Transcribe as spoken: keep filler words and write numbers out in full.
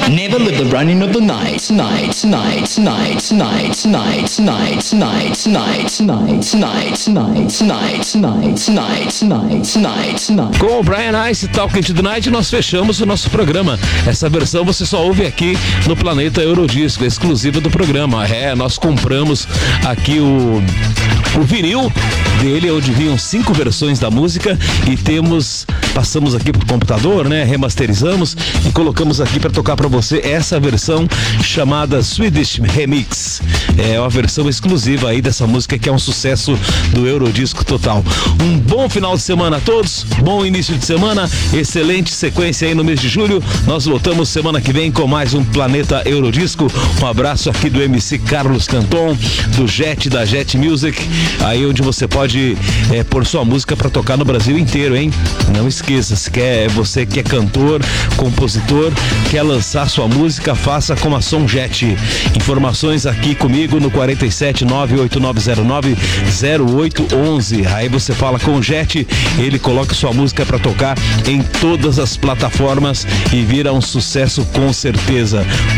Never live the running of the night, night, night, night, night, night, night, night, night, night, night, night, night, night, night, night, night, night. Com o Brian Ice, Talking to the Night, nós fechamos o nosso programa. Essa versão você só ouve aqui no Planeta Eurodisco, exclusiva do programa. É, nós compramos aqui o, o vinil dele, onde vinham cinco versões da música e temos, passamos aqui pro computador, né, remasterizamos e colocamos aqui para tocar para você essa versão chamada Swedish Remix. É uma versão exclusiva aí dessa música que é um sucesso do Eurodisco total. Um bom final de semana a todos, bom início de semana, excelente sequência aí no mês de julho. Nós voltamos semana que vem com mais um Planeta Eurodisco. Um abraço aqui do M C Carlos Canton, do Jet, da Jet Music, aí onde você pode é, pôr sua música para tocar no Brasil inteiro, hein? Não esqueça, se quer, você que é cantor, compositor, quer lançar sua música, faça com a Som Jet. Informações aqui comigo no quarenta e sete, nove oito nove zero nove, zero oito onze. Aí você fala com o Jet, ele coloca sua música para tocar em todas as plataformas e vira um sucesso com certeza.